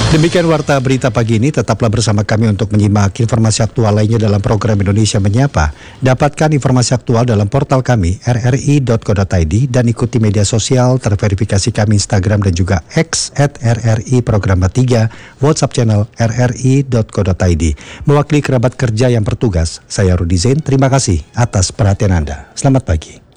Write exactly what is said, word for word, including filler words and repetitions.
Demikian Warta Berita Pagi ini, tetaplah bersama kami untuk menyimak informasi aktual lainnya dalam program Indonesia Menyapa. Dapatkan informasi aktual dalam portal kami r r i dot co dot i d dan ikuti media sosial terverifikasi kami Instagram dan juga X at r r i program tiga, WhatsApp channel r r i dot co dot i d. Mewakili kerabat kerja yang bertugas, saya Rudi Zain, terima kasih atas perhatian Anda. Selamat pagi.